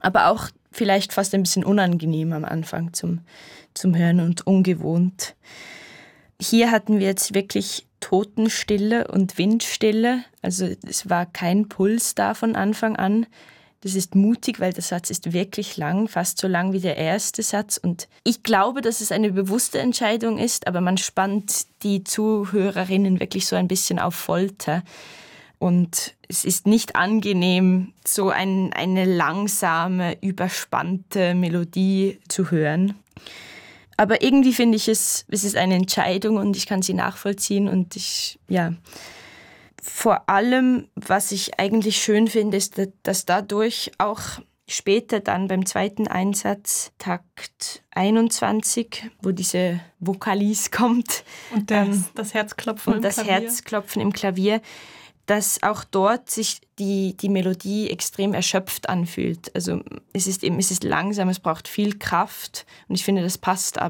aber auch vielleicht fast ein bisschen unangenehm am Anfang zum Hören und ungewohnt. Hier hatten wir jetzt wirklich Totenstille und Windstille, also es war kein Puls da von Anfang an. Das ist mutig, weil der Satz ist wirklich lang, fast so lang wie der erste Satz. Und ich glaube, dass es eine bewusste Entscheidung ist, aber man spannt die Zuhörerinnen wirklich so ein bisschen auf Folter. Und es ist nicht angenehm, so eine langsame, überspannte Melodie zu hören. Aber irgendwie finde ich es ist eine Entscheidung und ich kann sie nachvollziehen. Und vor allem, was ich eigentlich schön finde, ist, dass dadurch auch später dann beim zweiten Einsatz, Takt 21, wo diese Vokalis kommt. Und das Herzklopfen im Klavier, dass auch dort sich die Melodie extrem erschöpft anfühlt. Also es ist langsam, es braucht viel Kraft und ich finde, das passt aber.